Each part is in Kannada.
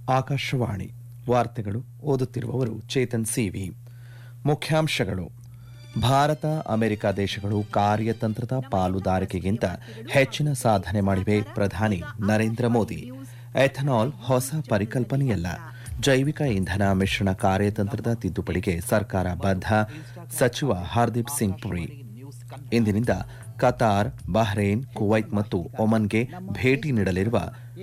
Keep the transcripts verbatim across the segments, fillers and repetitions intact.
ಆಕಾಶವಾಣಿ ವಾರ್ತೆಗಳು ಓದುತ್ತಿರುವವರು ಚೇತನ್ ಸಿವಿ. ಮುಖ್ಯಾಂಶಗಳು: ಭಾರತ ಅಮೆರಿಕ ದೇಶಗಳು ಕಾರ್ಯತಂತ್ರದ ಪಾಲುದಾರಿಕೆಗಿಂತ ಹೆಚ್ಚಿನ ಸಾಧನೆ ಮಾಡಿವೆ. ಪ್ರಧಾನಿ ನರೇಂದ್ರ ಮೋದಿ. ಎಥನಾಲ್ ಹೊಸ ಪರಿಕಲ್ಪನೆಯಲ್ಲ, ಜೈವಿಕ ಇಂಧನ ಮಿಶ್ರಣ ಕಾರ್ಯತಂತ್ರದ ತಿದ್ದುಪಡಿಗೆ ಸರ್ಕಾರ ಬದ್ಧ. ಸಚಿವ ಹರ್ದೀಪ್ ಸಿಂಗ್ ಪುರಿ. ಇಂದಿನಿಂದ ಕತಾರ್, ಬಹ್ರೇನ್, ಕುವೈತ್ ಮತ್ತು ಒಮನ್ಗೆ ಭೇಟಿ ನೀಡಲಿರುವ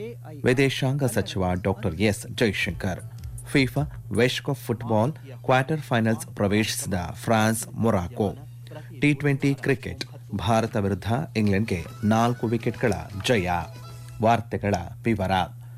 ವಿದೇಶಾಂಗ ಸಚಿವ ಡಾಕ್ಟರ್ ಎಸ್ ಜೈಶಂಕರ್. ಫಿಫಾ ವಿಶ್ವಕಪ್ ಫುಟ್ಬಾಲ್ ಕ್ವಾರ್ಟರ್ ಫೈನಲ್ಸ್ ಪ್ರವೇಶಿಸಿದ France, Morocco. T twenty cricket Bharat ವಿರುದ್ಧ ಇಂಗ್ಲೆಂಡ್ಗೆ ನಾಲ್ಕು ವಿಕೆಟ್ಗಳ ಜಯ. ವಾರ್ತೆಗಳ ವಿವರ.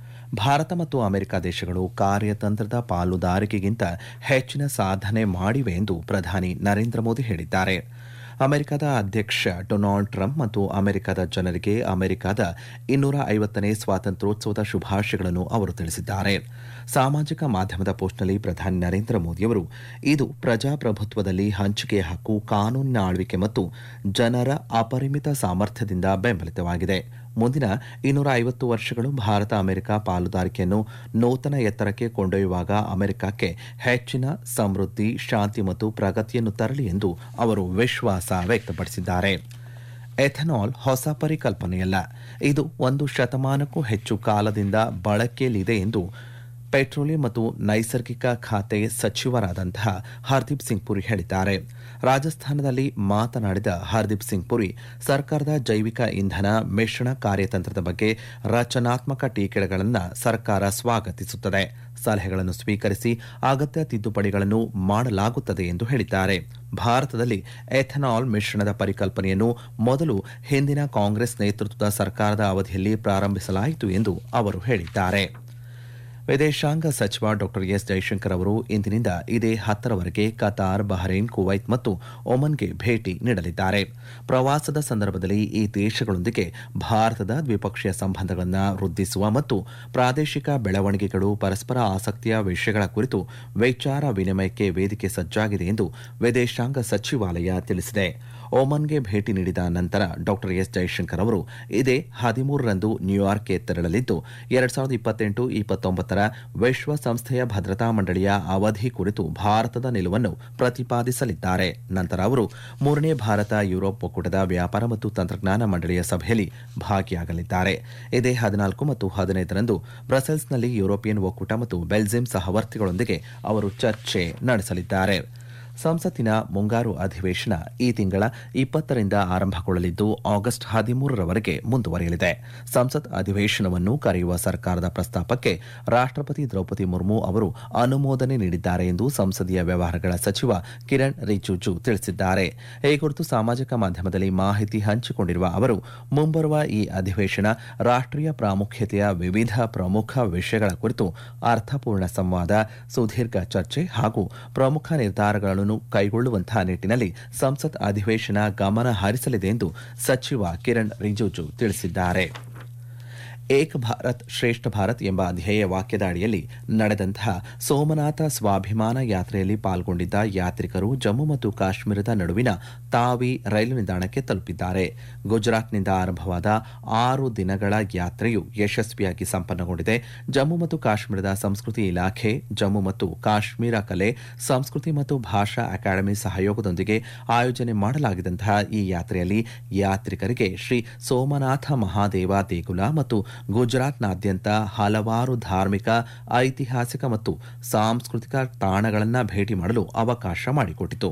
ಭಾರತ ಮತ್ತು ಅಮೆರಿಕ ದೇಶಗಳು ಕಾರ್ಯತಂತ್ರದ ಪಾಲುದಾರಿಕೆಗಿಂತ ಹೆಚ್ಚಿನ ಸಾಧನೆ ಮಾಡಿವೆ ಎಂದು ಪ್ರಧಾನಿ ನರೇಂದ್ರ ಮೋದಿ ಹೇಳಿದ್ದಾರೆ. ಅಮೆರಿಕದ ಅಧ್ಯಕ್ಷ ಡೊನಾಲ್ಡ್ ಟ್ರಂಪ್ ಮತ್ತು ಅಮೆರಿಕದ ಜನರಿಗೆ ಅಮೆರಿಕದ ಇನ್ನೂರ ಐವತ್ತನೇ ಸ್ವಾತಂತ್ರ್ಯೋತ್ಸವದ ಶುಭಾಶಯಗಳನ್ನು ಅವರು ತಿಳಿಸಿದ್ದಾರೆ. ಸಾಮಾಜಿಕ ಮಾಧ್ಯಮದ ಪೋಸ್ಟ್ನಲ್ಲಿ ಪ್ರಧಾನಿ ನರೇಂದ್ರ ಮೋದಿಯವರು, ಇದು ಪ್ರಜಾಪ್ರಭುತ್ವದಲ್ಲಿ ಹಂಚಿಕೆಯ ಹಕ್ಕು, ಕಾನೂನಿನ ಆಳ್ವಿಕೆ ಮತ್ತು ಜನರ ಅಪರಿಮಿತ ಸಾಮರ್ಥ್ಯದಿಂದ ಬೆಂಬಲಿತವಾಗಿದೆ. ಮುಂದಿನ ಇನ್ನೂರ ಐವತ್ತು ವರ್ಷಗಳು ಭಾರತ ಅಮೆರಿಕ ಪಾಲುದಾರಿಕೆಯನ್ನು ನೂತನ ಎತ್ತರಕ್ಕೆ ಕೊಂಡೊಯ್ಯುವಾಗ ಅಮೆರಿಕಕ್ಕೆ ಹೆಚ್ಚಿನ ಸಮೃದ್ಧಿ, ಶಾಂತಿ ಮತ್ತು ಪ್ರಗತಿಯನ್ನು ತರಲಿ ಎಂದು ಅವರು ವಿಶ್ವಾಸ ವ್ಯಕ್ತಪಡಿಸಿದ್ದಾರೆ. ಎಥನಾಲ್ ಹೊಸ ಪರಿಕಲ್ಪನೆಯಲ್ಲ, ಇದು ಒಂದು ಶತಮಾನಕ್ಕೂ ಹೆಚ್ಚು ಕಾಲದಿಂದ ಬಳಕೆಯಲ್ಲಿದೆ ಎಂದು ಪೆಟ್ರೋಲಿಯಂ ಮತ್ತು ನೈಸರ್ಗಿಕ ಖಾತೆ ಸಚಿವರಾದಂತಹ ಹರ್ದೀಪ್ ಸಿಂಗ್ ಪುರಿ ಹೇಳಿದ್ದಾರೆ. ರಾಜಸ್ಥಾನದಲ್ಲಿ ಮಾತನಾಡಿದ ಹರ್ದೀಪ್ ಸಿಂಗ್ ಪುರಿ, ಸರ್ಕಾರದ ಜೈವಿಕ ಇಂಧನ ಮಿಶ್ರಣ ಕಾರ್ಯತಂತ್ರದ ಬಗ್ಗೆ ರಚನಾತ್ಮಕ ಟೀಕೆಗಳನ್ನು ಸರ್ಕಾರ ಸ್ವಾಗತಿಸುತ್ತದೆ. ಸಲಹೆಗಳನ್ನು ಸ್ವೀಕರಿಸಿ ಅಗತ್ಯ ತಿದ್ದುಪಡಿಗಳನ್ನು ಮಾಡಲಾಗುತ್ತದೆ ಎಂದು ಹೇಳಿದ್ದಾರೆ. ಭಾರತದಲ್ಲಿ ಎಥನಾಲ್ ಮಿಶ್ರಣದ ಪರಿಕಲ್ಪನೆಯನ್ನು ಮೊದಲು ಹಿಂದಿನ ಕಾಂಗ್ರೆಸ್ ನೇತೃತ್ವದ ಸರ್ಕಾರದ ಅವಧಿಯಲ್ಲಿ ಪ್ರಾರಂಭಿಸಲಾಯಿತು ಎಂದು ಅವರು ಹೇಳಿದ್ದಾರೆ. ವಿದೇಶಾಂಗ ಸಚಿವ ಡಾಕ್ಟರ್ ಎಸ್ ಜೈಶಂಕರ್ ಅವರು ಇಂದಿನಿಂದ ಇದೇ ಹತ್ತರವರೆಗೆ ಕತಾರ್, ಬಹ್ರೇನ್, ಕುವೈತ್ ಮತ್ತು ಒಮನ್ಗೆ ಭೇಟಿ ನೀಡಲಿದ್ದಾರೆ. ಪ್ರವಾಸದ ಸಂದರ್ಭದಲ್ಲಿ ಈ ದೇಶಗಳೊಂದಿಗೆ ಭಾರತದ ದ್ವಿಪಕ್ಷೀಯ ಸಂಬಂಧಗಳನ್ನು ವೃದ್ಧಿಸುವ ಮತ್ತು ಪ್ರಾದೇಶಿಕ ಬೆಳವಣಿಗೆಗಳು, ಪರಸ್ಪರ ಆಸಕ್ತಿಯ ವಿಷಯಗಳ ಕುರಿತು ವಿಚಾರ ವಿನಿಮಯಕ್ಕೆ ವೇದಿಕೆ ಸಜ್ಜಾಗಿದೆ ಎಂದು ವಿದೇಶಾಂಗ ಸಚಿವಾಲಯ ತಿಳಿಸಿದೆ. ಒಮನ್ಗೆ ಭೇಟಿ ನೀಡಿದ ನಂತರ ಡಾಕ್ಟರ್ ಎಸ್ ಜೈಶಂಕರ್ ಅವರು ಇದೇ ಹದಿಮೂರರಂದು ನ್ಯೂಯಾರ್ಕ್ಗೆ ತೆರಳಲಿದ್ದು, ಎರಡ್ ಸಾವಿರದ ಇಪ್ಪತ್ತೆಂಟು ಇಪ್ಪತ್ತೊಂಬತ್ತರ ವಿಶ್ವಸಂಸ್ಥೆಯ ಭದ್ರತಾ ಮಂಡಳಿಯ ಅವಧಿ ಕುರಿತು ಭಾರತದ ನಿಲುವನ್ನು ಪ್ರತಿಪಾದಿಸಲಿದ್ದಾರೆ. ನಂತರ ಅವರು ಮೂರನೇ ಭಾರತ ಯುರೋಪ್ ಒಕ್ಕೂಟದ ವ್ಯಾಪಾರ ಮತ್ತು ತಂತ್ರಜ್ಞಾನ ಮಂಡಳಿಯ ಸಭೆಯಲ್ಲಿ ಭಾಗಿಯಾಗಲಿದ್ದಾರೆ. ಇದೇ ಹದಿನಾಲ್ಕು ಮತ್ತು ಹದಿನೈದರಂದು ಬ್ರಸೆಲ್ಸ್ನಲ್ಲಿ ಯುರೋಪಿಯನ್ ಒಕ್ಕೂಟ ಮತ್ತು ಬೆಲ್ಜಿಯಂ ಸಹವರ್ತಿಗಳೊಂದಿಗೆ ಅವರು ಚರ್ಚೆ ನಡೆಸಲಿದ್ದಾರೆ. ಸಂಸತ್ತಿನ ಮುಂಗಾರು ಅಧಿವೇಶನ ಈ ತಿಂಗಳ ಇಪ್ಪತ್ತರಿಂದ ಆರಂಭಗೊಳ್ಳಲಿದ್ದು ಆಗಸ್ಟ್ ಹದಿಮೂರರವರೆಗೆ ಮುಂದುವರಿಯಲಿದೆ. ಸಂಸತ್ ಅಧಿವೇಶನವನ್ನು ಕರೆಯುವ ಸರ್ಕಾರದ ಪ್ರಸ್ತಾಪಕ್ಕೆ ರಾಷ್ಟ್ರಪತಿ ದ್ರೌಪದಿ ಮುರ್ಮು ಅವರು ಅನುಮೋದನೆ ನೀಡಿದ್ದಾರೆ ಎಂದು ಸಂಸದೀಯ ವ್ಯವಹಾರಗಳ ಸಚಿವ ಕಿರಣ್ ರಿಜಿಜು ತಿಳಿಸಿದ್ದಾರೆ. ಈ ಕುರಿತು ಸಾಮಾಜಿಕ ಮಾಧ್ಯಮದಲ್ಲಿ ಮಾಹಿತಿ ಹಂಚಿಕೊಂಡಿರುವ ಅವರು, ಮುಂಬರುವ ಈ ಅಧಿವೇಶನ ರಾಷ್ಟ್ರೀಯ ಪ್ರಾಮುಖ್ಯತೆಯ ವಿವಿಧ ಪ್ರಮುಖ ವಿಷಯಗಳ ಕುರಿತು ಅರ್ಥಪೂರ್ಣ ಸಂವಾದ, ಸುದೀರ್ಘ ಚರ್ಚೆ ಹಾಗೂ ಪ್ರಮುಖ ನಿರ್ಧಾರಗಳನ್ನು ಕೈಗೊಳ್ಳುವಂತಹ ನಿಟ್ಟಿನಲ್ಲಿ ಸಂಸತ್ ಅಧಿವೇಶನ ಗಮನ ಹರಿಸಲಿದೆ ಎಂದು ಸಚಿವ ಕಿರಣ್ ರಿಜಿಜು ತಿಳಿಸಿದ್ದಾರೆ. ಏಕ್ ಭಾರತ್ ಶ್ರೇಷ್ಠ ಭಾರತ್ ಎಂಬ ಧ್ಯೇಯ ವಾಕ್ಯದ ಅಡಿಯಲ್ಲಿ ನಡೆದಂತಹ ಸೋಮನಾಥ ಸ್ವಾಭಿಮಾನ ಯಾತ್ರೆಯಲ್ಲಿ ಪಾಲ್ಗೊಂಡಿದ್ದ ಯಾತ್ರಿಕರು ಜಮ್ಮು ಮತ್ತು ಕಾಶ್ಮೀರದ ನಡುವಿನ ತಾವಿ ರೈಲು ನಿಲ್ದಾಣಕ್ಕೆ ತಲುಪಿದ್ದಾರೆ. ಗುಜರಾತ್ನಿಂದ ಆರಂಭವಾದ ಆರು ದಿನಗಳ ಯಾತ್ರೆಯು ಯಶಸ್ವಿಯಾಗಿ ಸಂಪನ್ನಗೊಂಡಿದೆ. ಜಮ್ಮು ಮತ್ತು ಕಾಶ್ಮೀರದ ಸಂಸ್ಕೃತಿ ಇಲಾಖೆ, ಜಮ್ಮು ಮತ್ತು ಕಾಶ್ಮೀರ ಕಲೆ, ಸಂಸ್ಕೃತಿ ಮತ್ತು ಭಾಷಾ ಅಕಾಡೆಮಿ ಸಹಯೋಗದೊಂದಿಗೆ ಆಯೋಜನೆ ಮಾಡಲಾಗಿದ್ದಂತಹ ಈ ಯಾತ್ರೆಯಲ್ಲಿ ಯಾತ್ರಿಕರಿಗೆ ಶ್ರೀ ಸೋಮನಾಥ ಮಹಾದೇವ ದೇಗುಲ ಮತ್ತು ಗುಜರಾತ್ನಾದ್ಯಂತ ಹಲವಾರು ಧಾರ್ಮಿಕ, ಐತಿಹಾಸಿಕ ಮತ್ತು ಸಾಂಸ್ಕೃತಿಕ ತಾಣಗಳನ್ನು ಭೇಟಿ ಮಾಡಲು ಅವಕಾಶ ಮಾಡಿಕೊಟ್ಟಿತು.